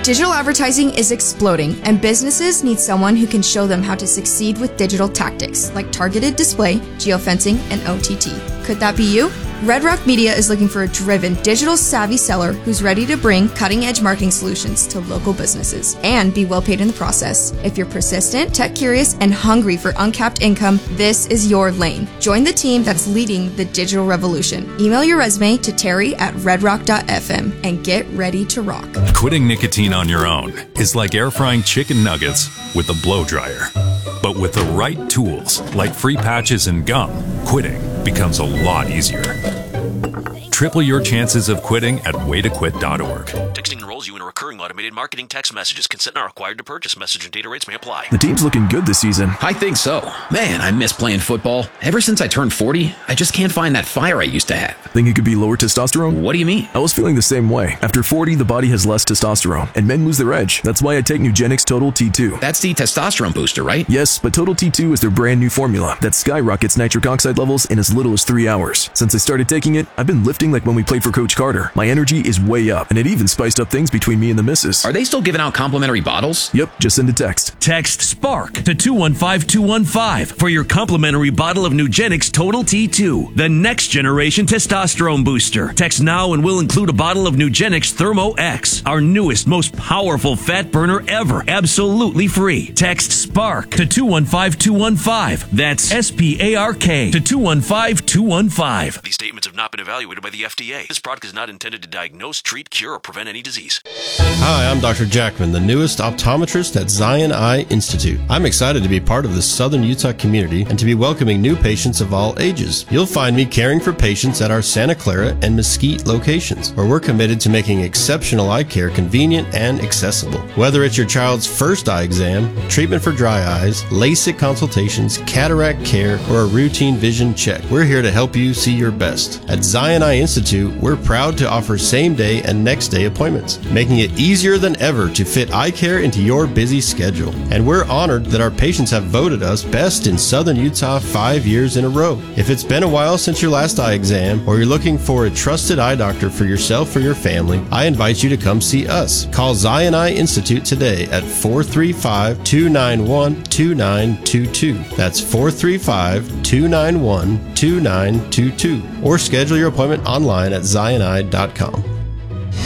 Digital advertising is exploding, and businesses need someone who can show them how to succeed with digital tactics like targeted display, geofencing, and OTT. Could that be you? Red Rock Media is looking for a driven, digital-savvy seller who's ready to bring cutting-edge marketing solutions to local businesses and be well paid in the process. If you're persistent, tech-curious, and hungry for uncapped income, this is your lane. Join the team that's leading the digital revolution. Email your resume to terry@redrock.fm and get ready to rock. Quitting nicotine on your own is like air frying chicken nuggets with a blow dryer. But with the right tools, like free patches and gum, quitting becomes a lot easier. Triple your chances of quitting at waytoquit.org. Texting enrolls you in a recurring automated marketing text messages. Consent not required to purchase. Message and data rates may apply. The team's looking good this season. I think so. Man, I miss playing football. Ever since I turned 40, I just can't find that fire I used to have. Think it could be lower testosterone? What do you mean? I was feeling the same way. After 40, the body has less testosterone, and men lose their edge. That's why I take Nugenix Total T2. That's the testosterone booster, right? Yes, but Total T2 is their brand new formula that skyrockets nitric oxide levels in as little as 3 hours. Since I started taking it, I've been lifting like when we played for Coach Carter. My energy is way up, and it even spiced up things between me and the missus. Are they still giving out complimentary bottles? Yep, just send a text. Text SPARK to 215215 for your complimentary bottle of Nugenix Total T2, the next generation testosterone booster. Text now and we'll include a bottle of Nugenix Thermo X, our newest, most powerful fat burner ever, absolutely free. Text SPARK to 215215. That's SPARK to 215215. These statements have not been evaluated by the FDA. This product is not intended to diagnose, treat, cure, or prevent any disease. Hi, I'm Dr. Jackman, the newest optometrist at Zion Eye Institute. I'm excited to be part of the Southern Utah community and to be welcoming new patients of all ages. You'll find me caring for patients at our Santa Clara and Mesquite locations, where we're committed to making exceptional eye care convenient and accessible. Whether it's your child's first eye exam, treatment for dry eyes, LASIK consultations, cataract care, or a routine vision check, we're here to help you see your best. At Zion Eye Institute, we're proud to offer same-day and next-day appointments, making it easier than ever to fit eye care into your busy schedule. And we're honored that our patients have voted us best in Southern Utah 5 years in a row. If it's been a while since your last eye exam, or you're looking for a trusted eye doctor for yourself or your family, I invite you to come see us. Call Zion Eye Institute today at 435-291-2922. That's 435-291-2922. Or schedule your appointment online at zioneye.com.